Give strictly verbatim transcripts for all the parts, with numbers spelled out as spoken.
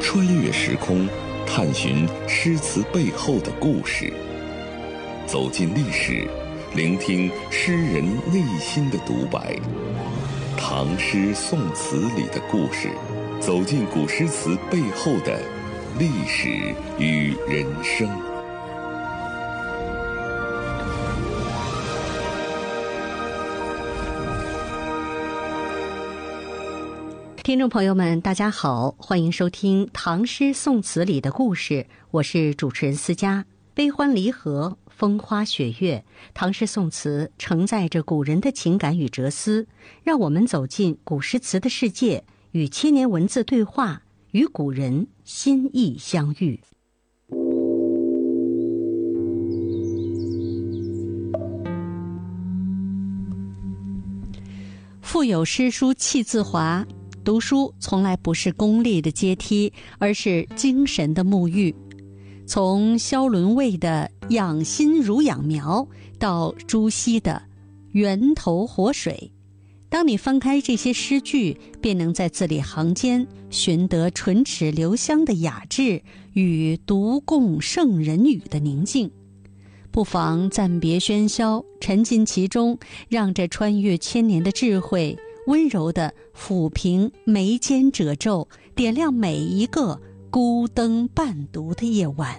穿越时空，探寻诗词背后的故事，走进历史，聆听诗人内心的独白。唐诗宋词里的故事，走进古诗词背后的历史与人生。 听众朋友们，大家好，欢迎收听唐诗宋词里的故事，我是主持人思佳。悲欢离合，风花雪月，唐诗宋词承载着古人的情感与哲思，让我们走进古诗词的世界，与千年文字对话，与古人心意相遇。腹有诗书气自华，读书从来不是功利的阶梯，而是精神的沐浴。从萧伦蔚的养心如养苗，到朱熹的源头活水，当你翻开这些诗句，便能在字里行间寻得唇齿留香的雅致与独共圣人语的宁静。不妨暂别喧嚣，沉浸其中，让这穿越千年的智慧温柔地抚平眉间褶皱，点亮每一个孤灯伴读的夜晚。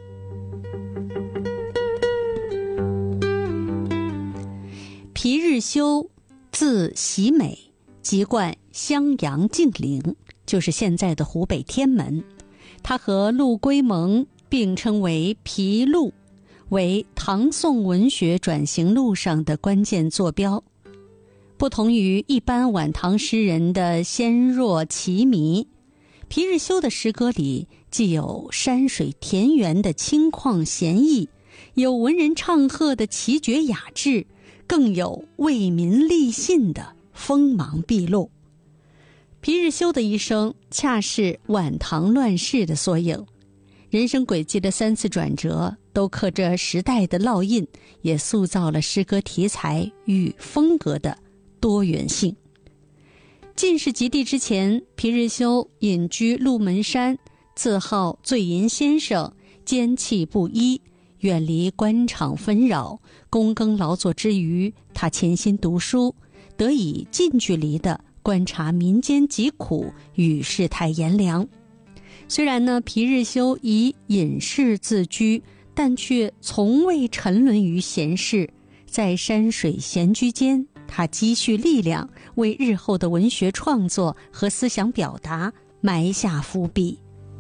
皮日休，字喜美，籍贯襄阳敬陵，就是现在的湖北天门。他和陆龟蒙并称为皮陆，为唐宋文学转型路上的关键坐标。不同于一般晚唐诗人的纤弱奇迷，皮日休的诗歌里既有山水田园的清旷闲逸，有文人唱和的奇绝雅致，更有为民立信的锋芒毕露。皮日休的一生恰是晚唐乱世的缩影，人生轨迹的三次转折都刻着时代的烙印，也塑造了诗歌题材与风格的多元性。进士及第之前，皮日休隐居鹿门山，自号醉吟先生，坚气不一，远离官场纷扰，躬耕劳作之余，他潜心读书，得以近距离地观察民间疾苦与世态炎凉。虽然呢，皮日休以隐士自居，但却从未沉沦于闲事，在山水闲居间，他积蓄力量，为日后的文学创作和思想表达埋下伏笔。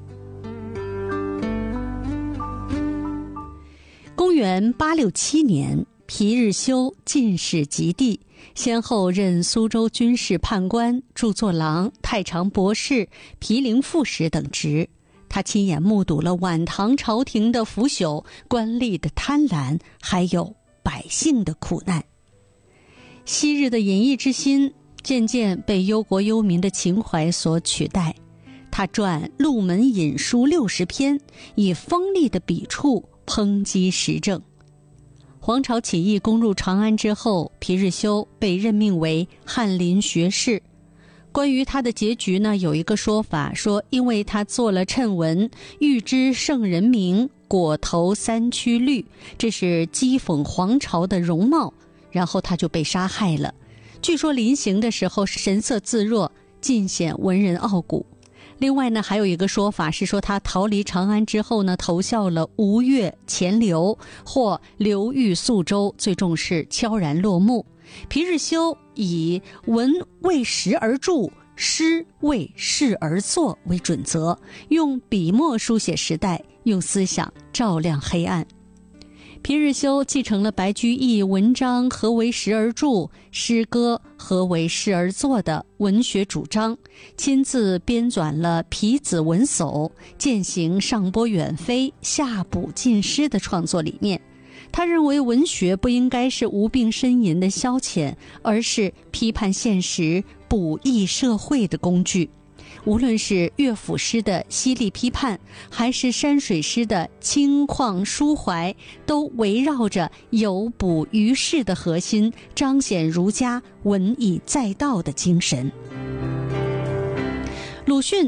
公元八六七年，皮日休进士及第，先后任苏州军事判官、著作郎、太常博士、毗陵副使等职。他亲眼目睹了晚唐朝廷的腐朽、官吏的贪婪，还有百姓的苦难。昔日的隐逸之心渐渐被忧国忧民的情怀所取代。他撰《鹿门引书》六十篇，以锋利的笔触抨击时政。黄巢起义攻入长安之后，皮日休被任命为翰林学士。关于他的结局呢，有一个说法说，因为他做了谶文，欲知圣人名，裹头三曲绿，这是讥讽黄巢的容貌，然后他就被杀害了。据说临行的时候神色自若，尽显文人傲骨。另外呢，还有一个说法是说，他逃离长安之后呢，投效了吴越、钱镠，或流寓宿州，最终是悄然落幕。皮日休以文为时而著，诗为事而作为准则，用笔墨书写时代，用思想照亮黑暗。皮日休继承了白居易文章何为时而著，诗歌何为事而作的文学主张，亲自编纂了皮子文叟，践行上拨远飞、下补进诗的创作理念。他认为文学不应该是无病呻吟的消遣，而是批判现实、补益社会的工具。无论是乐府诗的犀利批判，还是山水诗的清旷抒怀，都围绕着有补于世的核心，彰显儒家文以载道的精神。鲁迅